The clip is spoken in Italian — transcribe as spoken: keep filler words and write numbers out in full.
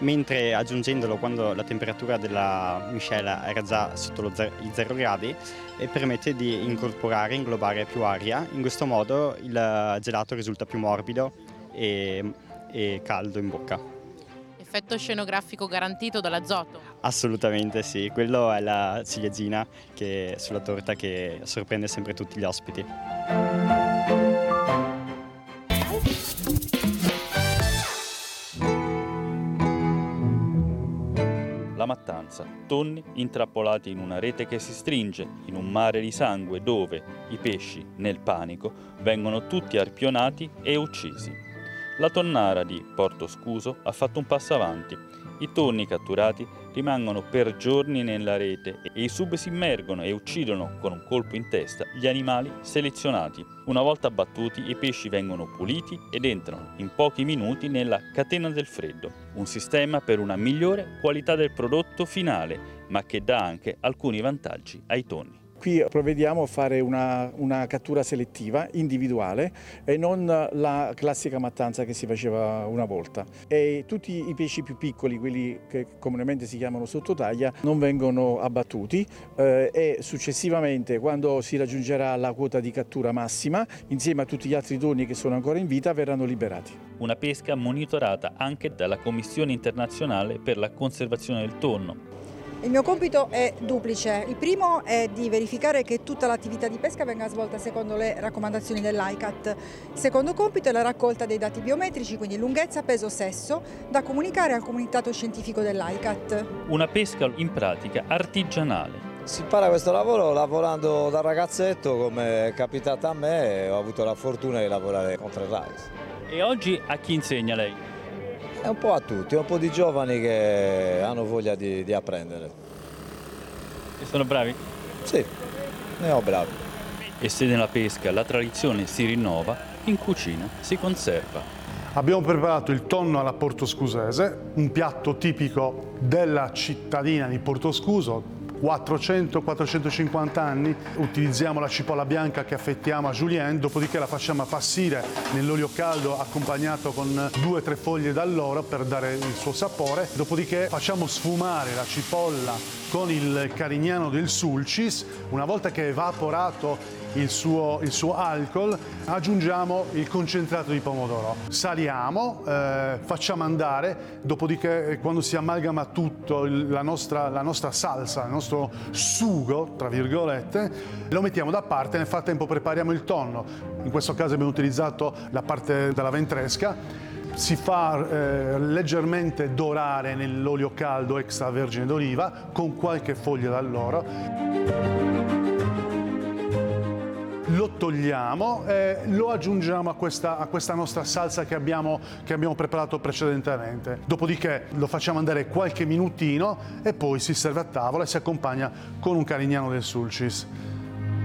mentre aggiungendolo quando la temperatura della miscela era già sotto lo zero, i zero gradi e permette di incorporare, inglobare più aria. In questo modo il gelato risulta più morbido e, e caldo in bocca. Effetto scenografico garantito dall'azoto? Assolutamente sì, quello è la ciliegina che, sulla torta che sorprende sempre tutti gli ospiti. La mattanza, tonni intrappolati in una rete che si stringe in un mare di sangue dove i pesci, nel panico, vengono tutti arpionati e uccisi. La tonnara di Porto Scuso ha fatto un passo avanti. I tonni catturati rimangono per giorni nella rete e i sub si immergono e uccidono con un colpo in testa gli animali selezionati. Una volta abbattuti, i pesci vengono puliti ed entrano in pochi minuti nella catena del freddo. Un sistema per una migliore qualità del prodotto finale, ma che dà anche alcuni vantaggi ai tonni. Qui provvediamo a fare una, una cattura selettiva, individuale, e non la classica mattanza che si faceva una volta. E tutti i pesci più piccoli, quelli che comunemente si chiamano sottotaglia, non vengono abbattuti eh, e successivamente, quando si raggiungerà la quota di cattura massima, insieme a tutti gli altri tonni che sono ancora in vita, verranno liberati. Una pesca monitorata anche dalla Commissione internazionale per la conservazione del tonno. Il mio compito è duplice. Il primo è di verificare che tutta l'attività di pesca venga svolta secondo le raccomandazioni dell'I C A T. Il secondo compito è la raccolta dei dati biometrici, quindi lunghezza, peso, sesso, da comunicare al comitato scientifico dell'I C A T. Una pesca in pratica artigianale. Si impara questo lavoro lavorando da ragazzetto, come è capitato a me, e ho avuto la fortuna di lavorare con Tre Rise. E oggi a chi insegna lei? È un po' a tutti, un po' di giovani che hanno voglia di, di apprendere. E sono bravi? Sì, ne ho bravi. E se nella pesca la tradizione si rinnova, in cucina si conserva. Abbiamo preparato il tonno alla portoscusese, un piatto tipico della cittadina di Portoscuso, quattrocento quattrocentocinquanta anni. Utilizziamo la cipolla bianca che affettiamo a julienne, dopodiché la facciamo appassire nell'olio caldo accompagnato con due o tre foglie d'alloro per dare il suo sapore, dopodiché facciamo sfumare la cipolla con il carignano del Sulcis. Una volta che è evaporato il suo, il suo alcol, aggiungiamo il concentrato di pomodoro, saliamo, eh, facciamo andare, dopodiché quando si amalgama tutto il, la, nostra, la nostra salsa, il nostro sugo, tra virgolette, lo mettiamo da parte. Nel frattempo prepariamo il tonno. In questo caso abbiamo utilizzato la parte della ventresca. Si fa eh, leggermente dorare nell'olio caldo extravergine d'oliva con qualche foglia d'alloro. Lo togliamo e lo aggiungiamo a questa, a questa nostra salsa che abbiamo, che abbiamo preparato precedentemente. Dopodiché lo facciamo andare qualche minutino e poi si serve a tavola e si accompagna con un carignano del Sulcis.